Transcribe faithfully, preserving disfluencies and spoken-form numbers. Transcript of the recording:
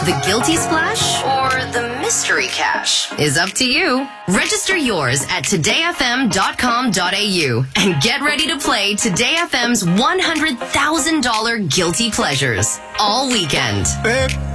The guilty splash or the mystery cash is up to you. Register yours at today f m dot com dot a u and get ready to play Today F M's one hundred thousand dollars Guilty Pleasures all weekend. Babe.